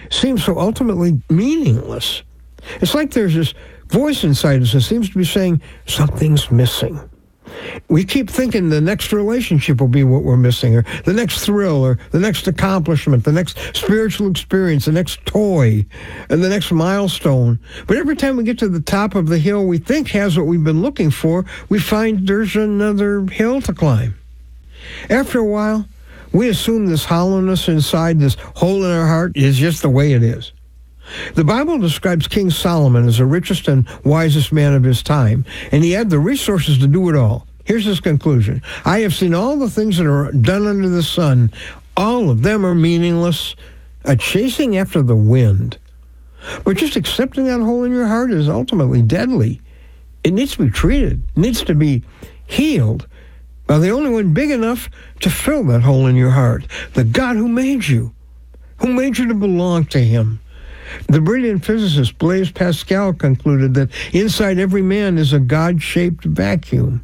seem so ultimately meaningless. It's like there's this voice inside us that seems to be saying, something's missing. We keep thinking the next relationship will be what we're missing, or the next thrill, or the next accomplishment, the next spiritual experience, the next toy, and the next milestone. But every time we get to the top of the hill we think has what we've been looking for, we find there's another hill to climb. After a while, we assume this hollowness inside, this hole in our heart, is just the way it is. The Bible describes King Solomon as the richest and wisest man of his time, and he had the resources to do it all. Here's his conclusion. I have seen all the things that are done under the sun. All of them are meaningless, a chasing after the wind. But just accepting that hole in your heart is ultimately deadly. It needs to be treated. It needs to be healed by the only one big enough to fill that hole in your heart, the God who made you to belong to him. The brilliant physicist Blaise Pascal concluded that inside every man is a God-shaped vacuum.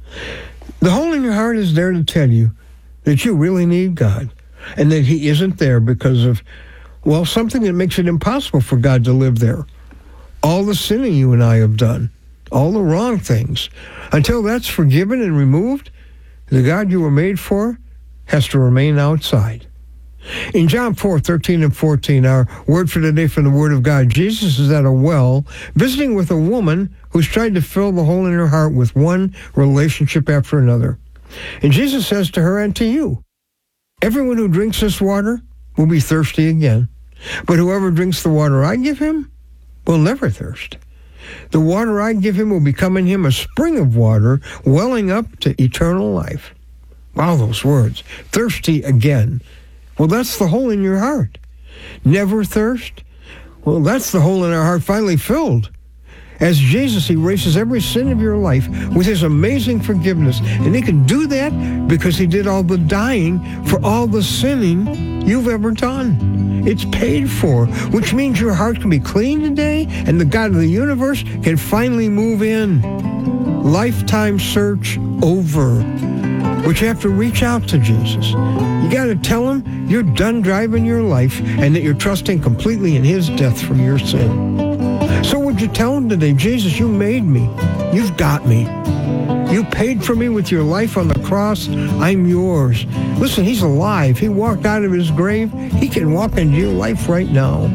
The hole in your heart is there to tell you that you really need God, and that he isn't there because of, well, something that makes it impossible for God to live there. All the sinning you and I have done, all the wrong things. Until that's forgiven and removed, the God you were made for has to remain outside. In John 4:13 and 14, our word for today from the Word of God, Jesus is at a well, visiting with a woman who's tried to fill the hole in her heart with one relationship after another. And Jesus says to her and to you, everyone who drinks this water will be thirsty again. But whoever drinks the water I give him will never thirst. The water I give him will become in him a spring of water welling up to eternal life. Wow, those words. Thirsty again. Well, that's the hole in your heart. Never thirst? Well, that's the hole in our heart finally filled. As Jesus erases every sin of your life with his amazing forgiveness. And he can do that because he did all the dying for all the sinning you've ever done. It's paid for, which means your heart can be clean today and the God of the universe can finally move in. Lifetime search over. But you have to reach out to Jesus. You got to tell him you're done driving your life and that you're trusting completely in his death for your sin. So would you tell him today, Jesus, you made me. You've got me. You paid for me with your life on the cross. I'm yours. Listen, he's alive. He walked out of his grave. He can walk into your life right now.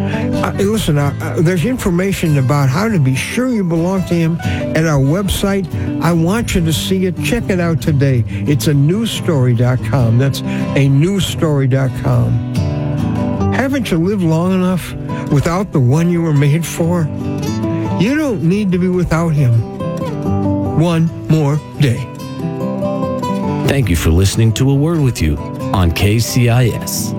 There's information about how to be sure you belong to him at our website. I want you to see it. Check it out today. It's anewstory.com. That's anewstory.com. Haven't you lived long enough without the one you were made for? You don't need to be without him one more day. Thank you for listening to A Word With You on KCIS.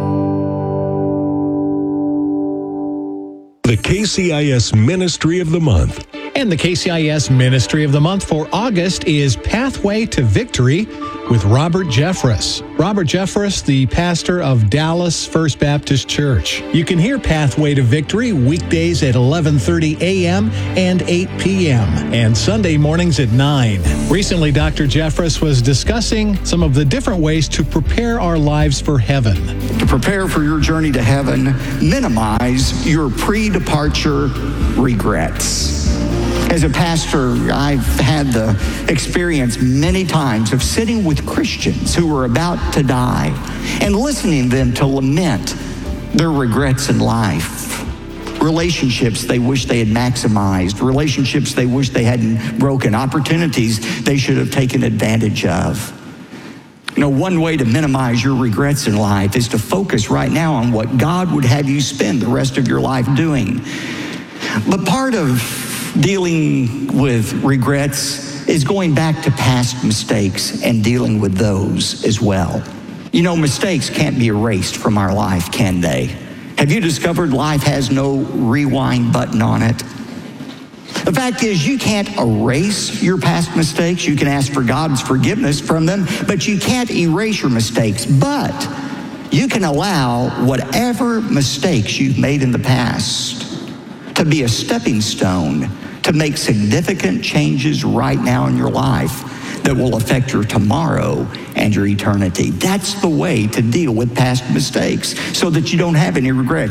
The KCIS Ministry of the Month. And the KCIS Ministry of the Month for August is Pathway to Victory with Robert Jeffress. Robert Jeffress, the pastor of Dallas First Baptist Church. You can hear Pathway to Victory weekdays at 11:30 a.m. and 8 p.m. and Sunday mornings at 9. Recently, Dr. Jeffress was discussing some of the different ways to prepare our lives for heaven. To prepare for your journey to heaven, minimize your pre-departure regrets. As a pastor, I've had the experience many times of sitting with Christians who were about to die and listening to them to lament their regrets in life. Relationships they wish they had maximized, relationships they wish they hadn't broken, opportunities they should have taken advantage of. You know, one way to minimize your regrets in life is to focus right now on what God would have you spend the rest of your life doing. But part of dealing with regrets is going back to past mistakes and dealing with those as well. You know, mistakes can't be erased from our life, can they? Have you discovered life has no rewind button on it? The fact is, you can't erase your past mistakes. You can ask for God's forgiveness from them, but you can't erase your mistakes. But you can allow whatever mistakes you've made in the past to be a stepping stone to make significant changes right now in your life that will affect your tomorrow and your eternity. That's the way to deal with past mistakes so that you don't have any regrets.